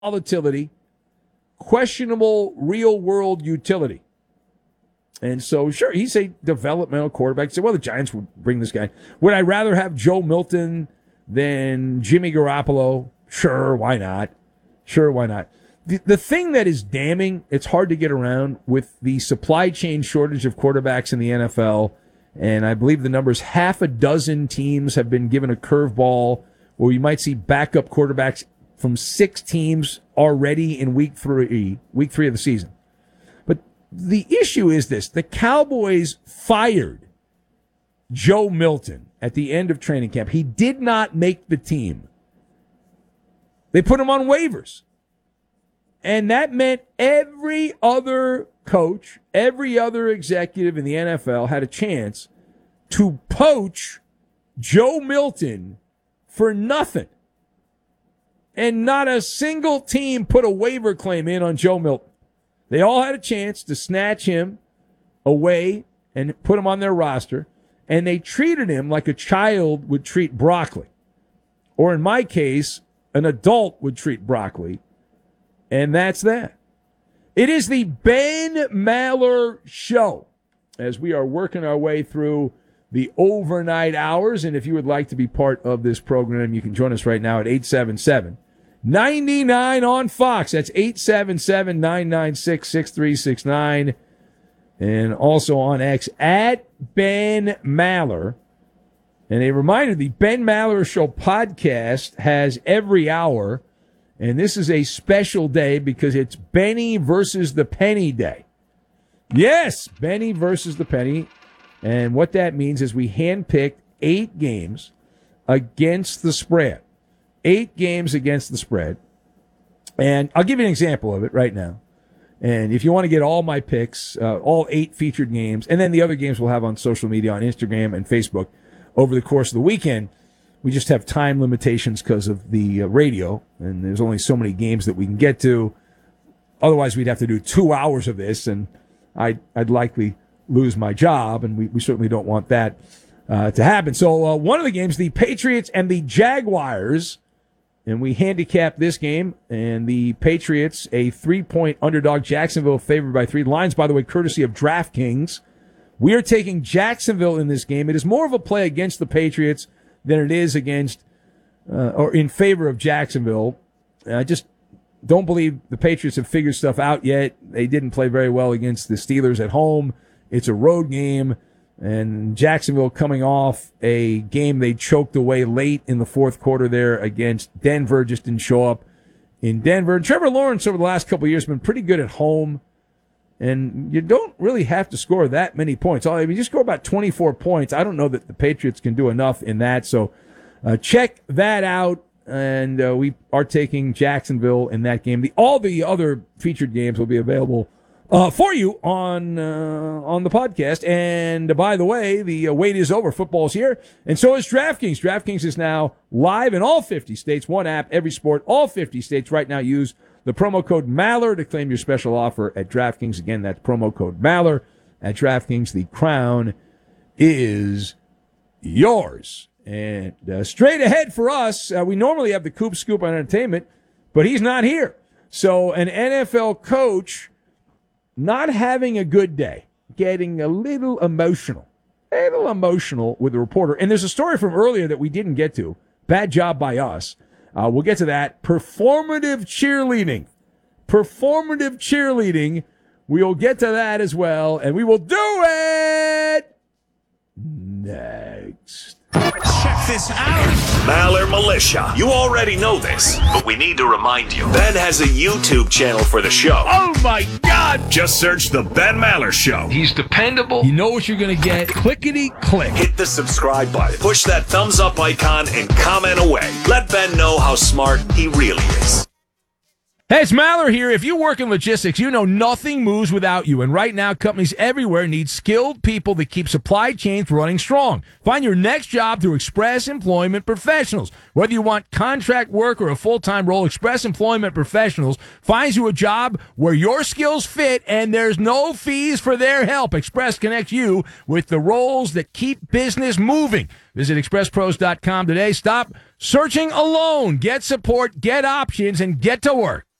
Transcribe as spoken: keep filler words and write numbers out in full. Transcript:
volatility, questionable real-world utility. And so, sure, he's a developmental quarterback. He said, well, the Giants would bring this guy. Would I rather have Joe Milton than Jimmy Garoppolo? Sure, why not? Sure, why not? The, the thing that is damning, it's hard to get around with the supply chain shortage of quarterbacks in the N F L, and I believe the number is half a dozen teams have been given a curveball where you might see backup quarterbacks from six teams already in week three, week three of the season. But the issue is this. The Cowboys fired Joe Milton at the end of training camp. He did not make the team. They put him on waivers. And that meant every other coach, every other executive in the N F L had a chance to poach Joe Milton for nothing. And not a single team put a waiver claim in on Joe Milton. They all had a chance to snatch him away and put him on their roster, and they treated him like a child would treat broccoli. Or in my case, an adult would treat broccoli. And that's that. It is the Ben Maller Show as we are working our way through the overnight hours. And if you would like to be part of this program, you can join us right now at eight seven seven, nine nine on Fox. That's eight seven seven, nine nine six, six three six nine. And also on X at Ben Maller. And a reminder, the Ben Maller Show podcast has every hour. And this is a special day because it's Benny versus the Penny Day. Yes, Benny versus the Penny. And what that means is we handpicked eight games against the spread. Eight games against the spread. And I'll give you an example of it right now. And if you want to get all my picks, uh, all eight featured games, and then the other games we'll have on social media, on Instagram and Facebook over the course of the weekend. We just have time limitations because of the uh, radio, and there's only so many games that we can get to. Otherwise, we'd have to do two hours of this, and I'd, I'd likely lose my job, and we, we certainly don't want that uh, to happen. So uh, one of the games, the Patriots and the Jaguars, and we handicapped this game, and the Patriots, a three-point underdog, Jacksonville favored by three. Lines, by the way, courtesy of DraftKings. We are taking Jacksonville in this game. It is more of a play against the Patriots than it is against uh, or in favor of Jacksonville. I just don't believe the Patriots have figured stuff out yet. They didn't play very well against the Steelers at home. It's a road game, and Jacksonville coming off a game they choked away late in the fourth quarter there against Denver, just didn't show up in Denver. And Trevor Lawrence over the last couple of years has been pretty good at home. And you don't really have to score that many points. I mean, you score about twenty-four points. I don't know that the Patriots can do enough in that. So uh, check that out. And uh, we are taking Jacksonville in that game. The, all the other featured games will be available uh, for you on uh, on the podcast. And uh, by the way, the uh, wait is over. Football's here. And so is DraftKings. DraftKings is now live in all fifty states. One app, every sport, all fifty states. Right now, use the promo code Maller to claim your special offer at DraftKings. Again, that's promo code Maller at DraftKings. The crown is yours. And uh, straight ahead for us, uh, we normally have the Coop Scoop on entertainment, but he's not here. So an N F L coach not having a good day, getting a little emotional, a little emotional with the reporter. And there's a story from earlier that we didn't get to. Bad job by us. Uh, we'll get to that. Performative cheerleading. Performative cheerleading. We'll get to that as well, and we will do it next. Check this out. Maller Militia. You already know this, but we need to remind you. Ben has a YouTube channel for the show. Oh, my God. Just search The Ben Maller Show. He's dependable. You know what you're going to get. Clickety-click. Hit the subscribe button. Push that thumbs up icon and comment away. Let Ben know how smart he really is. Hey, it's Maller here. If you work in logistics, you know nothing moves without you. And right now, companies everywhere need skilled people that keep supply chains running strong. Find your next job through Express Employment Professionals. Whether you want contract work or a full-time role, Express Employment Professionals finds you a job where your skills fit and there's no fees for their help. Express connects you with the roles that keep business moving. Visit express pros dot com today. Stop Searching alone. Get support, get options, and get to work.